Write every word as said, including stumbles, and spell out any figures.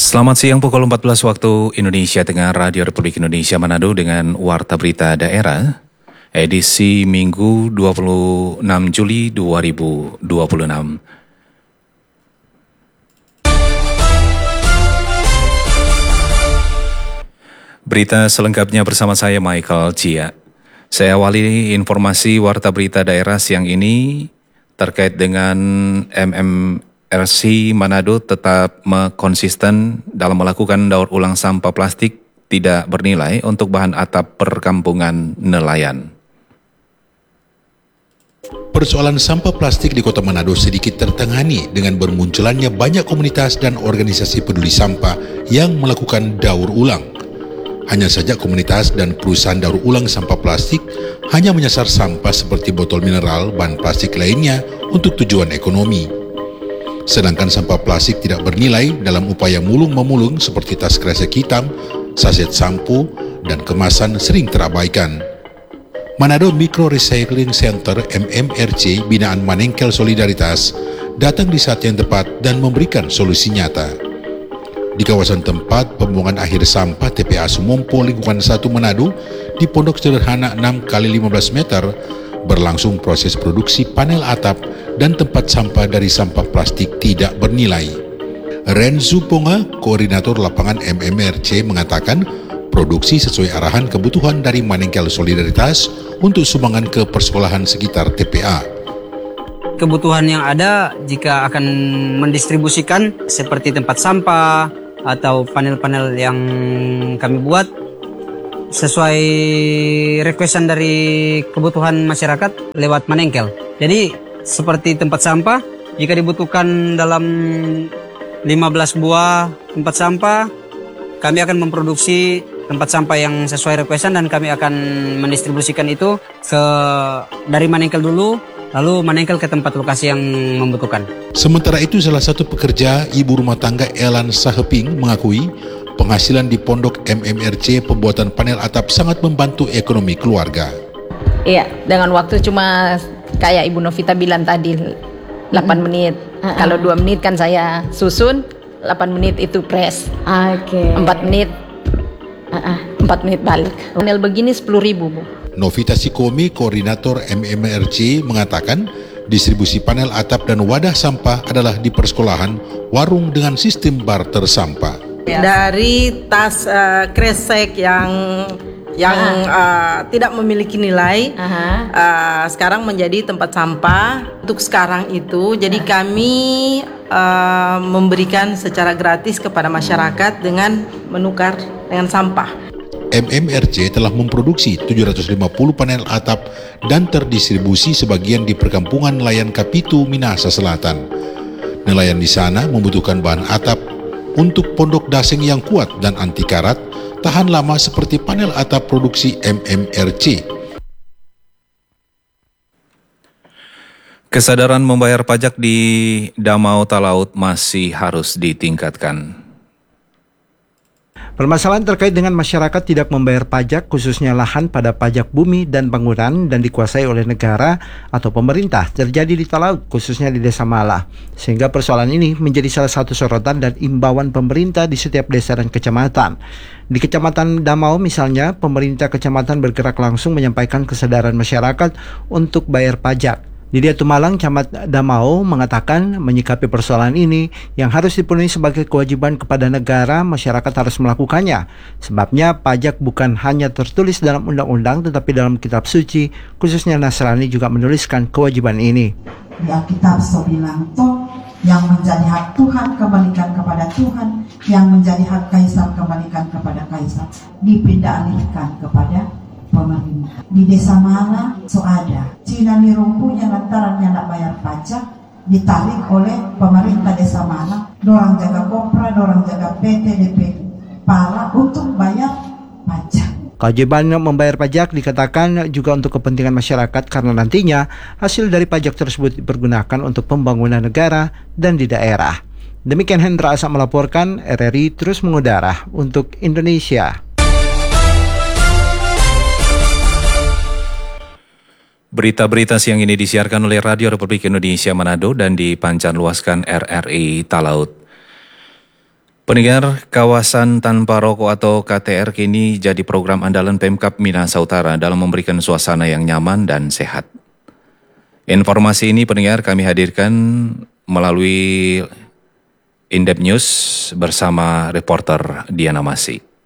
Selamat siang pukul empat belas waktu Indonesia Tengah, Radio Republik Indonesia Manado dengan Warta Berita Daerah, edisi Minggu dua puluh enam Juli dua ribu dua puluh enam. Berita selengkapnya bersama saya Michael Cia. Saya awali informasi Warta Berita Daerah siang ini terkait dengan M M R C Manado tetap konsisten dalam melakukan daur ulang sampah plastik tidak bernilai untuk bahan atap perkampungan nelayan. Persoalan sampah plastik di Kota Manado sedikit tertangani dengan bermunculannya banyak komunitas dan organisasi peduli sampah yang melakukan daur ulang. Hanya saja komunitas dan perusahaan daur ulang sampah plastik hanya menyasar sampah seperti botol mineral, bahan plastik lainnya untuk tujuan ekonomi. Sedangkan sampah plastik tidak bernilai dalam upaya mulung-memulung seperti tas kresek hitam, saset sampo, dan kemasan sering terabaikan. Manado Micro Recycling Center M M R C binaan Manengkel Solidaritas datang di saat yang tepat dan memberikan solusi nyata. Di kawasan tempat pembuangan akhir sampah T P A Sumompo lingkungan satu Manado di pondok sederhana enam kali lima belas meter berlangsung proses produksi panel atap dan tempat sampah dari sampah plastik tidak bernilai. Renzu Ponga, koordinator lapangan M M R C mengatakan produksi sesuai arahan kebutuhan dari Manengkel Solidaritas untuk sumbangan ke persekolahan sekitar T P A. Kebutuhan yang ada jika akan mendistribusikan seperti tempat sampah atau panel-panel yang kami buat sesuai requestan dari kebutuhan masyarakat lewat Manengkel. Jadi seperti tempat sampah, jika dibutuhkan dalam lima belas buah tempat sampah, kami akan memproduksi tempat sampah yang sesuai requestan dan kami akan mendistribusikan itu ke dari Manengkel dulu, lalu Manengkel ke tempat lokasi yang membutuhkan. Sementara itu salah satu pekerja ibu rumah tangga Elan Saheping mengakui penghasilan di pondok M M R C pembuatan panel atap sangat membantu ekonomi keluarga. Iya, dengan waktu cuma kayak Ibu Novita bilang tadi delapan menit. Uh-uh. Kalau dua menit kan saya susun, delapan menit itu press. Oke. Okay. empat menit uh-uh. empat menit balik. Panel begini sepuluh ribu, Bu. Novita Sikomi, koordinator M M R C mengatakan distribusi panel atap dan wadah sampah adalah di persekolahan, warung dengan sistem barter sampah. Dari tas uh, kresek yang yang uh, tidak memiliki nilai, uh, sekarang menjadi tempat sampah. Untuk sekarang itu, jadi kami uh, memberikan secara gratis kepada masyarakat dengan menukar dengan sampah. M M R C telah memproduksi tujuh ratus lima puluh panel atap dan terdistribusi sebagian di perkampungan nelayan Kapitu, Minahasa Selatan. Nelayan di sana membutuhkan bahan atap untuk pondok daseng yang kuat dan anti karat, tahan lama seperti panel atap produksi M M R C. Kesadaran membayar pajak di Damau Talaut masih harus ditingkatkan. Permasalahan terkait dengan masyarakat tidak membayar pajak khususnya lahan pada pajak bumi dan bangunan dan dikuasai oleh negara atau pemerintah terjadi di Talaut khususnya di Desa Mala. Sehingga persoalan ini menjadi salah satu sorotan dan imbauan pemerintah di setiap desa dan kecamatan. Di Kecamatan Damau misalnya, pemerintah kecamatan bergerak langsung menyampaikan kesadaran masyarakat untuk bayar pajak. Lydia Tumalang, Camat Damau, mengatakan menyikapi persoalan ini yang harus dipenuhi sebagai kewajiban kepada negara, masyarakat harus melakukannya. Sebabnya pajak bukan hanya tertulis dalam undang-undang tetapi dalam kitab suci, khususnya Nasrani juga menuliskan kewajiban ini. Di Alkitab so bilang toh yang menjadi hak Tuhan kembalikan kepada Tuhan, yang menjadi hak Kaisar kembalikan kepada Kaisar, dipindah alihkan kepada pemerintah. Di Desa Mala so ada Cina nirumpunya lantarannya nak bayar pajak ditarik oleh pemerintah Desa Mala, dorang jaga kopra, dorang jaga P T D P Pala untuk bayar pajak. Kewajiban membayar pajak dikatakan juga untuk kepentingan masyarakat karena nantinya hasil dari pajak tersebut dipergunakan untuk pembangunan negara dan di daerah. Demikian Hendra Asa melaporkan, R R I terus mengudara untuk Indonesia. Berita-berita siang ini disiarkan oleh Radio Republik Indonesia Manado dan dipancarluaskan R R I Talaut. Pendengar, kawasan tanpa rokok atau K T R kini jadi program andalan Pemkab Minahasa Utara dalam memberikan suasana yang nyaman dan sehat. Informasi ini pendengar kami hadirkan melalui In-Depth News bersama reporter Diana Masih.